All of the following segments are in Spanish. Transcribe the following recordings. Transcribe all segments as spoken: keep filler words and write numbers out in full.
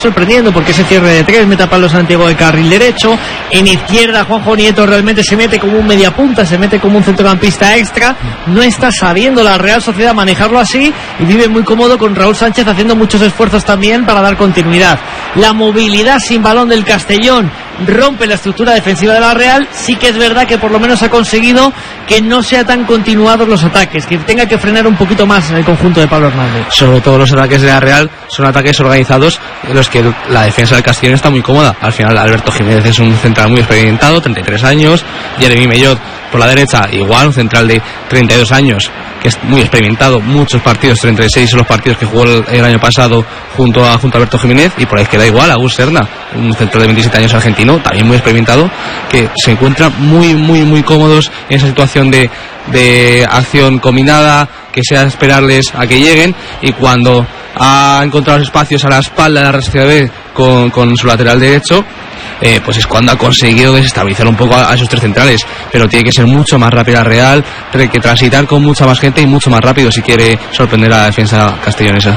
sorprendiendo porque ese cierre de tres mete a Pablo Santiago de carril derecho. En izquierda Juanjo Nieto realmente se mete como un mediapunta, se mete como un centrocampista extra. No está sabiendo la Real Sociedad manejarlo así y vive muy cómodo con Raúl Sánchez haciendo muchos esfuerzos también para dar continuidad. La movilidad sin balón del Castellón rompe la estructura defensiva de la Real. Sí que es verdad que por lo menos ha conseguido que no sea tan continuados los ataques, que tenga que frenar un poquito más en el conjunto de Pablo Hernández. Sobre todo los ataques de la Real son ataques organizados en los que la defensa del Castellón está muy cómoda. Al final Alberto Jiménez es un central muy experimentado, treinta y tres años. Jeremy Mellot por la derecha, igual, un central de treinta y dos años, que es muy experimentado, muchos partidos, treinta y seis son los partidos que jugó el, el año pasado junto a, junto a Alberto Jiménez. Y por ahí queda igual, Agus Serna, un central de veintisiete años argentino, también muy experimentado, que se encuentran muy, muy, muy cómodos en esa situación de, de acción combinada, que sea esperarles a que lleguen, y cuando ha encontrado los espacios a la espalda de la Real Sociedad B con, con su lateral derecho, Eh, pues es cuando ha conseguido desestabilizar un poco a, a esos tres centrales. Pero tiene que ser mucho más rápida Real, tiene que transitar con mucha más gente y mucho más rápido si quiere sorprender a la defensa castellonesa.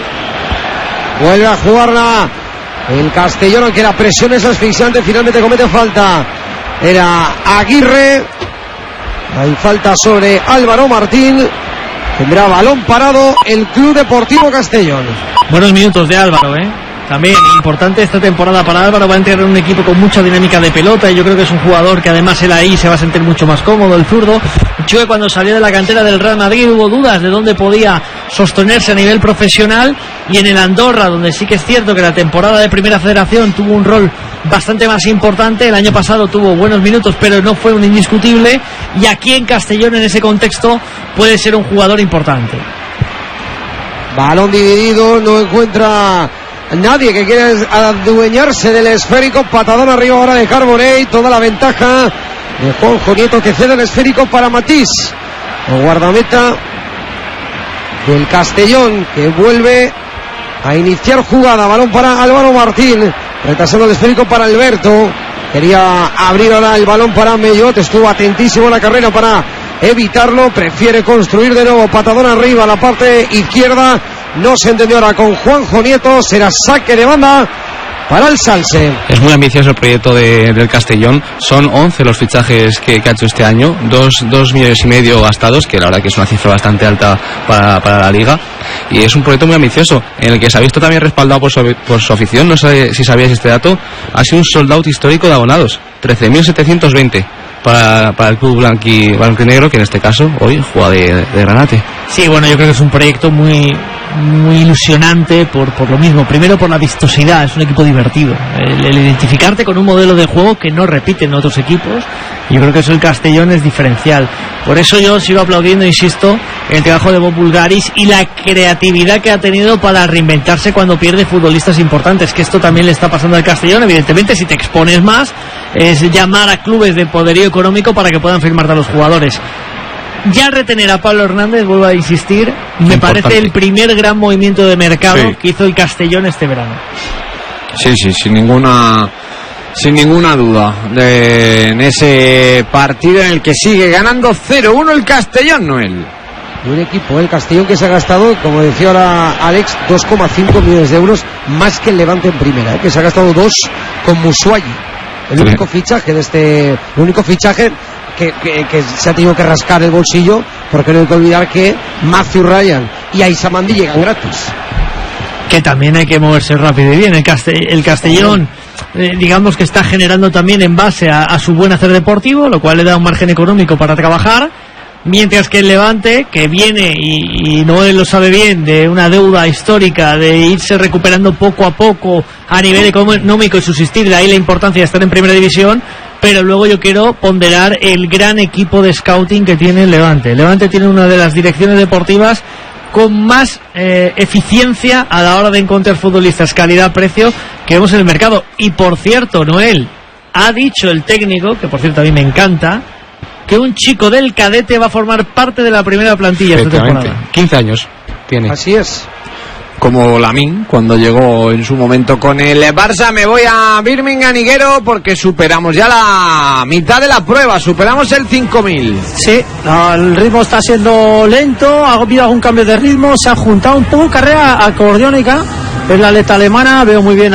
Vuelve a jugarla el Castellón, aunque la presión es asfixiante, finalmente comete falta. Era Aguirre. Hay falta sobre Álvaro Martín. Tendrá balón parado el Club Deportivo Castellón. Buenos minutos de Álvaro, ¿eh? También importante esta temporada para Álvaro. Va a entrar en un equipo con mucha dinámica de pelota y yo creo que es un jugador que además él ahí se va a sentir mucho más cómodo, el zurdo. Un chico que cuando salió de la cantera del Real Madrid hubo dudas de dónde podía sostenerse a nivel profesional, y en el Andorra, donde sí que es cierto que la temporada de Primera Federación tuvo un rol bastante más importante. El año pasado tuvo buenos minutos pero no fue un indiscutible, y aquí en Castellón en ese contexto puede ser un jugador importante. Balón dividido, no encuentra nadie que quiera adueñarse del esférico. Patadón arriba ahora de Carbonell. Toda la ventaja de Juanjo Nieto, que cede el esférico para Matís, el guardameta del Castellón, que vuelve a iniciar jugada. Balón para Álvaro Martín, retrasando el esférico para Alberto. Quería abrir ahora el balón para Mellot. Estuvo atentísimo en la carrera para evitarlo. Prefiere construir de nuevo. Patadón arriba a la parte izquierda. No se entendió ahora con Juanjo Nieto. Será saque de banda para el Salse. Es muy ambicioso el proyecto de, del Castellón. Son once los fichajes que, que ha hecho este año. Dos, dos millones y medio gastados, que la verdad que es una cifra bastante alta para, para la liga. Y es un proyecto muy ambicioso, en el que se ha visto también respaldado por su, por su afición. No sé si sabíais este dato. Ha sido un sold out histórico de abonados. trece mil setecientos veinte. Para, para el club blanqui, blanquinegro, que en este caso hoy juega de, de Granate. Sí, bueno, yo creo que es un proyecto muy muy ilusionante por, por lo mismo. Primero por la vistosidad, es un equipo divertido. El, el identificarte con un modelo de juego que no repiten otros equipos, yo creo que eso el Castellón es diferencial. Por eso yo sigo aplaudiendo, insisto, el trabajo de Bob Bulgaris y la creatividad que ha tenido para reinventarse cuando pierde futbolistas importantes, que esto también le está pasando al Castellón. Evidentemente, si te expones más, es llamar a clubes de poderío económico para que puedan firmarte a los jugadores. Ya retener a Pablo Hernández, vuelvo a insistir, me Importante. parece el primer gran movimiento de mercado sí. que hizo el Castellón este verano. Sí, sí, sin ninguna sin ninguna duda. De, en ese partido en el que sigue ganando cero uno el Castellón, Noel. Un equipo, el Castellón, que se ha gastado, como decía ahora Alex, dos coma cinco millones de euros más que el Levante en primera, ¿eh? que se ha gastado dos con Musuayi. El sí. único fichaje de este, el único fichaje que, que, que se ha tenido que rascar el bolsillo, porque no hay que olvidar que Matthew Ryan y Aissa Mandi llegan gratis. Que también hay que moverse rápido y bien. El, Castell- el Castellón, eh, digamos que está generando también en base a, a su buen hacer deportivo, lo cual le da un margen económico para trabajar. Mientras que el Levante, que viene, y, y Noel lo sabe bien, de una deuda histórica, de irse recuperando poco a poco a nivel económico y subsistir, de ahí la importancia de estar en primera división. Pero luego yo quiero ponderar el gran equipo de scouting que tiene el Levante. El Levante tiene una de las direcciones deportivas con más eh, eficiencia a la hora de encontrar futbolistas calidad-precio que vemos en el mercado. Y por cierto, Noel, ha dicho el técnico, que por cierto a mí me encanta, que un chico del cadete va a formar parte de la primera plantilla esta temporada. quince años tiene. Así es. Como Lamine cuando llegó en su momento con el Barça. Me voy a Birmingham, Higuero, porque superamos ya la mitad de la prueba, superamos el cinco mil. Sí, no, el ritmo está siendo lento, ha habido algún cambio de ritmo, se ha juntado un poco carrera acordeónica, es la atleta alemana, veo muy bien